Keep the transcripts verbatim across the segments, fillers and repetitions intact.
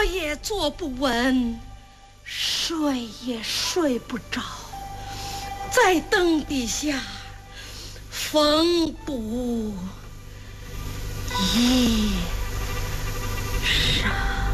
也坐不稳，睡也睡不着，在灯底下缝补衣裳。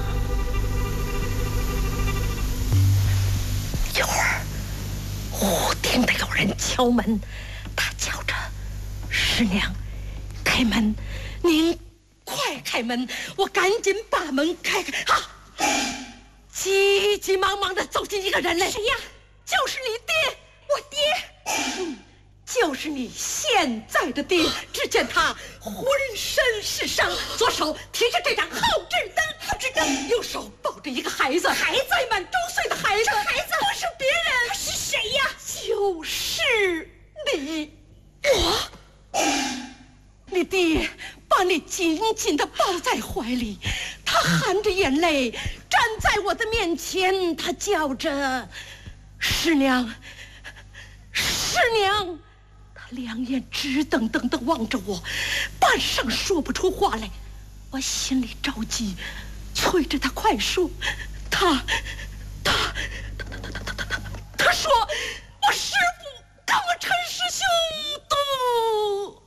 一会儿，忽听得有人敲门，他叫着：“师娘，开门！您快开门！”我赶紧把门开开。啊！急急忙忙地走进一个人来。谁呀？就是你爹。我爹？嗯，就是你现在的爹。只见他浑身是伤，左手提着这盏好纸灯，好纸灯，右手抱着一个孩子，孩子才满周岁的孩子。这孩子不是别人，他是谁呀？就是你。我。你爹把你紧紧地抱在怀里，他含着眼泪站在我的面前，他叫着：“师娘，师娘！”他两眼直瞪瞪地望着我，半晌说不出话来。我心里着急，催着他快说。他他他他他他他他他说我师父跟我陈师兄都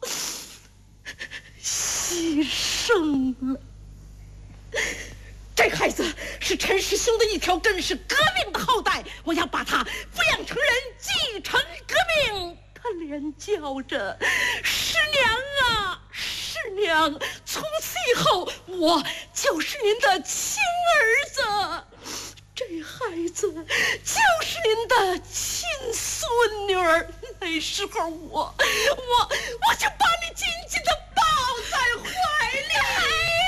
牺牲了。这孩子是陈师兄的一条根，是革命的后代，我要把他抚养成人，继承革命。他连叫着：“师娘啊，师娘！从此以后，我就是您的亲儿子。这孩子就是您的亲孙女儿。那时候我，我，我就把你紧紧地抱在怀里。”